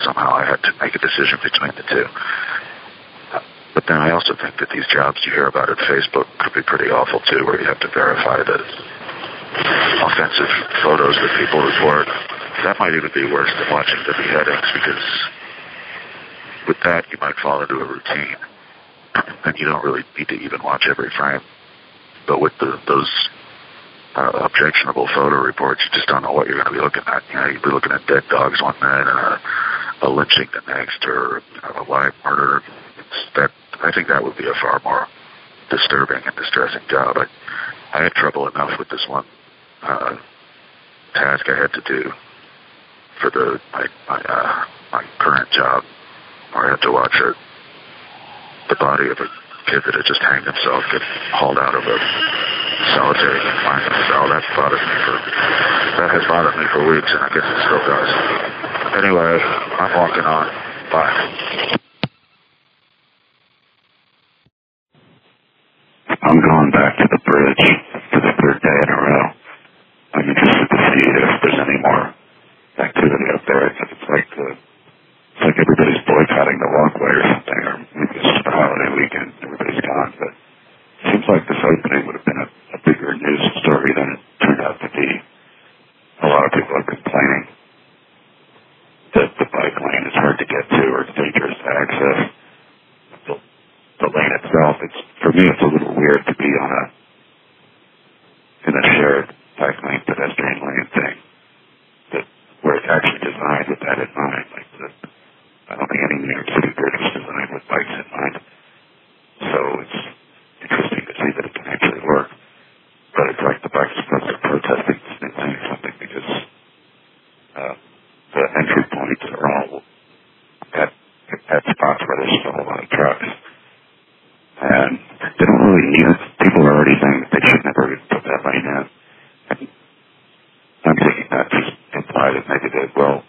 somehow I had to make a decision between the two. But then I also think that these jobs you hear about at Facebook could be pretty awful too, where you have to verify the offensive photos that people report. That might even be worse than watching the beheadings, because with that you might fall into a routine and you don't really need to even watch every frame. But with those objectionable photo reports, you just don't know what you're going to be looking at. You know, you'd be looking at dead dogs one minute and a lynching the next, or a live murder. I think that would be a far more disturbing and distressing job. I had trouble enough with this one task I had to do for my current job, where I had to watch the body of a kid that had just hanged himself get hauled out of a solitary confinement cell. That has bothered me for weeks, and I guess it still does. Anyway, I'm walking on. Bye. I'm going back to the bridge for the third day in a row. I'm interested to see if there's any more activity up there. It's like everybody's boycotting the walkway or something, or maybe it's just a holiday weekend, everybody's gone. But it seems like this opening would have been a bigger news story than it turned out to be. A lot of people are complaining that the bike lane is hard to get to or it's dangerous to access. The lane itself, for me, it's a little weird to be in a shared bike lane, pedestrian lane thing, where it's actually designed with that in mind. I don't think any New York City bridge was designed with bikes in mind. So it's interesting to see that it can actually work. But it's like the bike clubs are protesting and saying something, because the entry points are all at spots where there's still a lot of trucks. And they don't really need it. People are already saying that they should never put that lane in. And I'm thinking that just implied that maybe they will